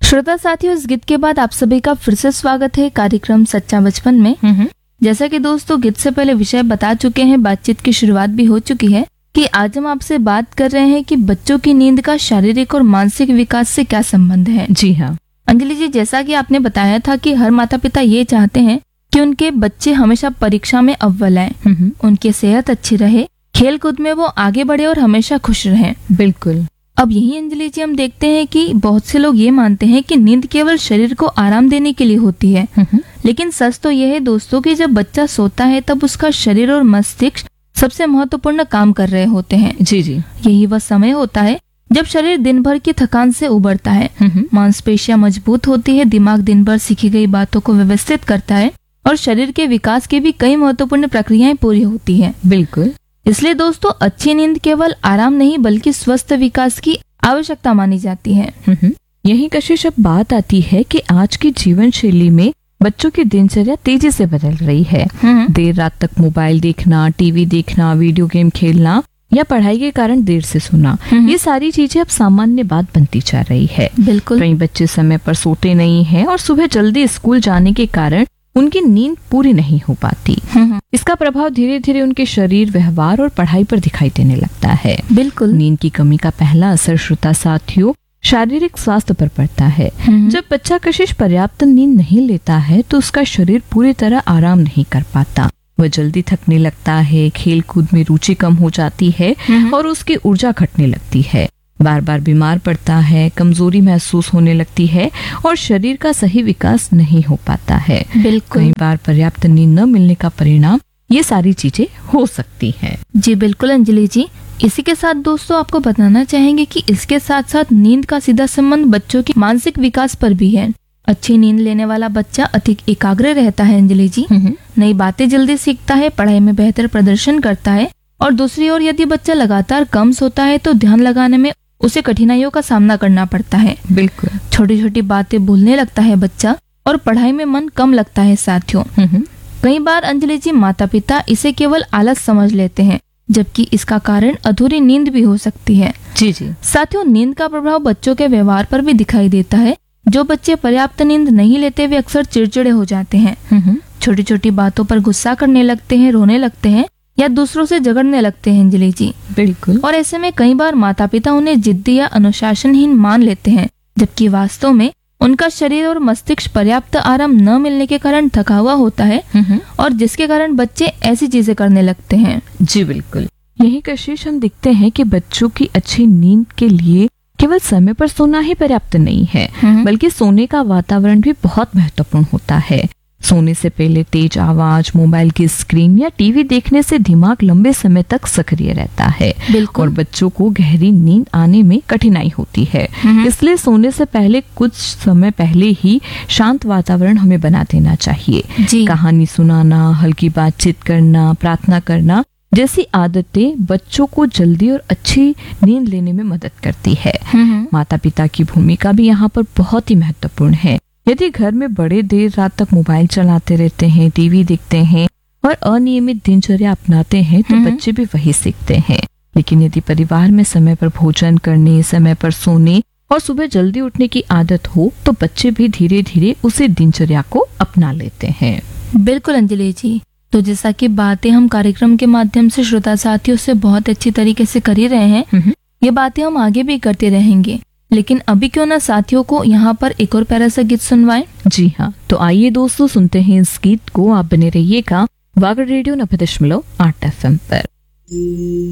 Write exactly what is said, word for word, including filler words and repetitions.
श्रोता साथियों, इस गीत के बाद आप सभी का फिर से स्वागत है कार्यक्रम सच्चा बचपन में। जैसा कि दोस्तों गीत से पहले विषय बता चुके हैं, बातचीत की शुरुआत भी हो चुकी है कि आज हम आपसे बात कर रहे हैं कि बच्चों की नींद का शारीरिक और मानसिक विकास से क्या संबंध है। जी हाँ अंजलि जी, जैसा कि आपने बताया था कि हर माता पिता ये चाहते हैं कि उनके बच्चे हमेशा परीक्षा में अव्वल आए, उनकी सेहत अच्छी रहे, खेल कूद में वो आगे बढ़े और हमेशा खुश रहें। बिल्कुल। अब यही अंजलि जी हम देखते हैं कि बहुत से लोग ये मानते हैं कि नींद केवल शरीर को आराम देने के लिए होती है, लेकिन सच तो यह है दोस्तों कि जब बच्चा सोता है तब उसका शरीर और मस्तिष्क सबसे महत्वपूर्ण काम कर रहे होते हैं। जी जी यही वह समय होता है जब शरीर दिन भर की थकान से उबरता है, मांसपेशियां मजबूत होती है, दिमाग दिन भर सीखी गई बातों को व्यवस्थित करता है और शरीर के विकास की भी कई महत्वपूर्ण प्रक्रियाएं पूरी होती है। बिल्कुल। इसलिए दोस्तों अच्छी नींद केवल आराम नहीं बल्कि स्वस्थ विकास की आवश्यकता मानी जाती है। यही कशिश अब बात आती है कि आज की जीवन शैली में बच्चों की दिनचर्या तेजी से बदल रही है। देर रात तक मोबाइल देखना, टीवी देखना, वीडियो गेम खेलना या पढ़ाई के कारण देर से सोना, ये सारी चीजें अब सामान्य बात बनती जा रही है। बिल्कुल। कई बच्चे समय पर सोते नहीं हैं और सुबह जल्दी स्कूल जाने के कारण उनकी नींद पूरी नहीं हो पाती। इसका प्रभाव धीरे धीरे उनके शरीर, व्यवहार और पढ़ाई पर दिखाई देने लगता है। बिल्कुल। नींद की कमी का पहला असर श्रोता साथियों शारीरिक स्वास्थ्य पर पड़ता है। जब बच्चा कशिश पर्याप्त नींद नहीं लेता है तो उसका शरीर पूरी तरह आराम नहीं कर पाता, वह जल्दी थकने लगता है, खेल कूद में रुचि कम हो जाती है और उसकी ऊर्जा घटने लगती है, बार बार बीमार पड़ता है, कमजोरी महसूस होने लगती है और शरीर का सही विकास नहीं हो पाता है। बिल्कुल। कई बार पर्याप्त नींद न मिलने का परिणाम ये सारी चीजें हो सकती हैं। जी बिल्कुल अंजलि जी, इसी के साथ दोस्तों आपको बताना चाहेंगे कि इसके साथ साथ नींद का सीधा संबंध बच्चों के मानसिक विकास पर भी है। अच्छी नींद लेने वाला बच्चा अधिक एकाग्र रहता है अंजलि जी, नई बातें जल्दी सीखता है, पढ़ाई में बेहतर प्रदर्शन करता है और दूसरी ओर यदि बच्चा लगातार कम सोता है तो ध्यान लगाने में उसे कठिनाइयों का सामना करना पड़ता है। बिल्कुल। छोटी छोटी बातें भूलने लगता है बच्चा और पढ़ाई में मन कम लगता है साथियों। कई बार अंजलि जी माता पिता इसे केवल आलस समझ लेते हैं, जबकि इसका कारण अधूरी नींद भी हो सकती है। जी जी साथियों, नींद का प्रभाव बच्चों के व्यवहार पर भी दिखाई देता है। जो बच्चे पर्याप्त नींद नहीं लेते वे अक्सर चिड़चिड़े हो जाते हैं, छोटी छोटी बातों पर गुस्सा करने लगते हैं, रोने लगते हैं या दूसरों से झगड़ने लगते हैं अंजलि जी। बिल्कुल। और ऐसे में कई बार माता पिता उन्हें जिद्दी या अनुशासनहीन मान लेते हैं, जबकि वास्तव में उनका शरीर और मस्तिष्क पर्याप्त आराम न मिलने के कारण थका हुआ होता है और जिसके कारण बच्चे ऐसी चीजें करने लगते हैं। जी बिल्कुल। यही कशिश हम देखते हैं कि बच्चों की अच्छी नींद के लिए केवल समय पर सोना ही पर्याप्त नहीं है, बल्कि सोने का वातावरण भी बहुत महत्वपूर्ण होता है। सोने से पहले तेज आवाज, मोबाइल की स्क्रीन या टीवी देखने से दिमाग लंबे समय तक सक्रिय रहता है और बच्चों को गहरी नींद आने में कठिनाई होती है। इसलिए सोने से पहले कुछ समय पहले ही शांत वातावरण हमें बना देना चाहिए। कहानी सुनाना, हल्की बातचीत करना, प्रार्थना करना जैसी आदतें बच्चों को जल्दी और अच्छी नींद लेने में मदद करती है। माता पिता की भूमिका भी यहाँ पर बहुत ही महत्वपूर्ण है। यदि घर में बड़े देर रात तक मोबाइल चलाते रहते हैं, टीवी देखते हैं और अनियमित दिनचर्या अपनाते हैं तो बच्चे भी वही सीखते हैं। लेकिन यदि परिवार में समय पर भोजन करने, समय पर सोने और सुबह जल्दी उठने की आदत हो तो बच्चे भी धीरे धीरे उसी दिनचर्या को अपना लेते हैं। बिल्कुल अंजलि जी, तो जैसा कि बातें हम कार्यक्रम के माध्यम से श्रोता साथियों से बहुत अच्छी तरीके से कर ही रहे हैं, ये बातें हम आगे भी करते रहेंगे। लेकिन अभी क्यों ना साथियों को यहाँ पर एक और प्यारा सा गीत सुनवाएं। जी हाँ, तो आइए दोस्तों सुनते हैं इस गीत को। आप बने रहिएगा वागड़ रेडियो नब्बे दशमलव आठ एफ एम पर।